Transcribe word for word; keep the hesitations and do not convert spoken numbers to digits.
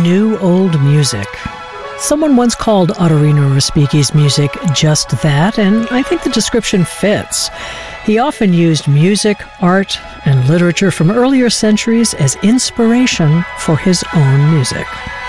new old music. Someone once called Ottorino Respighi's music just that, and I think the description fits. He often used music, art, and literature from earlier centuries as inspiration for his own music.